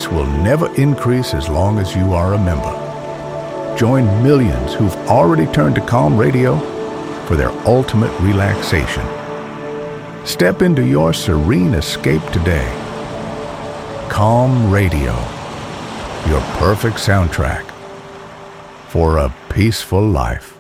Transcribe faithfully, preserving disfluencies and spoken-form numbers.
happiness will never increase as long as you are a member. Join millions who've already turned to Calm Radio for their ultimate relaxation. Step into your serene escape today. Calm Radio, your perfect soundtrack for a peaceful life.